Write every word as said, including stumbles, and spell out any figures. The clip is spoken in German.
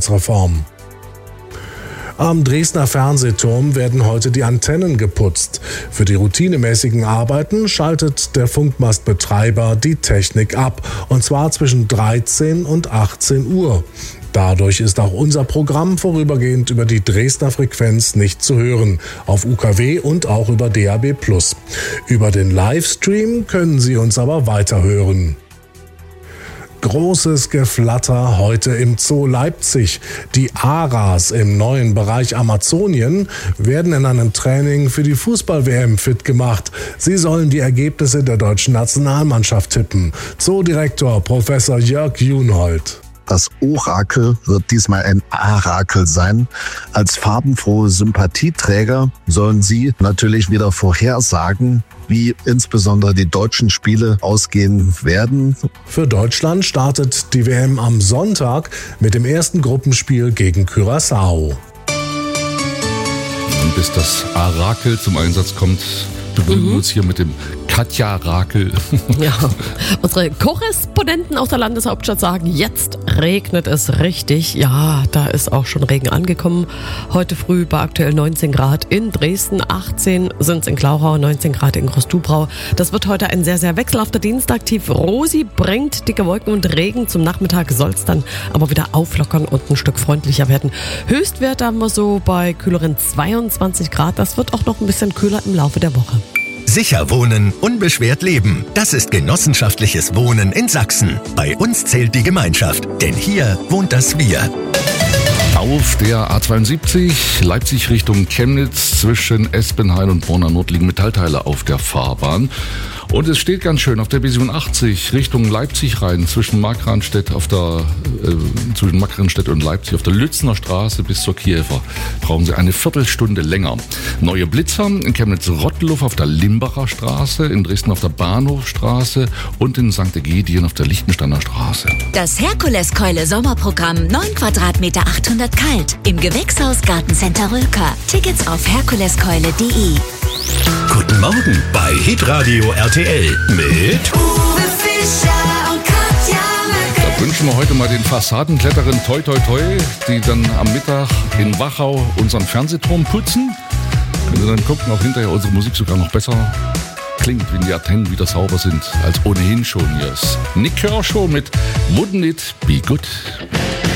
Sicherheitsreform. Am Dresdner Fernsehturm werden heute die Antennen geputzt. Für die routinemäßigen Arbeiten schaltet der Funkmastbetreiber die Technik ab, und zwar zwischen dreizehn und achtzehn Uhr. Dadurch ist auch unser Programm vorübergehend über die Dresdner Frequenz nicht zu hören, auf U K W und auch über D A B plus. Über den Livestream können Sie uns aber weiterhören. Großes Geflatter heute im Zoo Leipzig. Die Aras im neuen Bereich Amazonien werden in einem Training für die Fußball-W M fit gemacht. Sie sollen die Ergebnisse der deutschen Nationalmannschaft tippen. Zoodirektor Professor Jörg Junhold. Das Orakel wird diesmal ein Arakel sein. Als farbenfrohe Sympathieträger sollen Sie natürlich wieder vorhersagen, wie insbesondere die deutschen Spiele ausgehen werden. Für Deutschland startet die W M am Sonntag mit dem ersten Gruppenspiel gegen Curaçao. Und bis das Arakel zum Einsatz kommt, begrüßen wir mhm. uns hier mit dem Katja-Rakel. Ja, unsere Korrespondenten aus der Landeshauptstadt sagen, jetzt regnet es richtig. Ja, da ist auch schon Regen angekommen. Heute früh bei aktuell neunzehn Grad in Dresden, achtzehn sind es in Glauchau, neunzehn Grad in Groß-Dubrau. Das wird heute ein sehr, sehr wechselhafter Dienstag. Tief Rosi bringt dicke Wolken und Regen. Zum Nachmittag soll es dann aber wieder auflockern und ein Stück freundlicher werden. Höchstwerte haben wir so bei kühleren zweiundzwanzig Grad. Das wird auch noch ein bisschen kühler im Laufe der Woche. Sicher wohnen, unbeschwert leben. Das ist genossenschaftliches Wohnen in Sachsen. Bei uns zählt die Gemeinschaft, denn hier wohnt das Wir. Auf der A zweiundsiebzig Leipzig Richtung Chemnitz zwischen Espenhain und Borna Nord liegen Metallteile auf der Fahrbahn. Und es steht ganz schön auf der B siebenundachtzig Richtung Leipzig rein, zwischen Markranstädt auf der äh, zwischen Markranstädt und Leipzig auf der Lützner Straße bis zur Kiewer. Brauchen Sie eine Viertelstunde länger. Neue Blitzer in Chemnitz-Rottelow auf der Limbacher Straße, in Dresden auf der Bahnhofstraße und in Sankt Ägidien auf der Lichtensteiner Straße. Das Herkuleskeule Sommerprogramm, neun Quadratmeter, achthundert kalt. Im Gewächshaus Gartencenter Rülker. Tickets auf herkuleskeule punkt de. Guten Morgen bei Hitradio R T L mit Uwe Fischer und Katja Möcke. Da wünschen wir heute mal den Fassadenkletterern toi toi toi, die dann am Mittag in Wachau unseren Fernsehturm putzen. Wenn Sie dann gucken, auch hinterher unsere Musik sogar noch besser klingt, wenn die Antennen wieder sauber sind, als ohnehin schon. Hier ist Nick Kershaw mit Wouldn't It Be Good?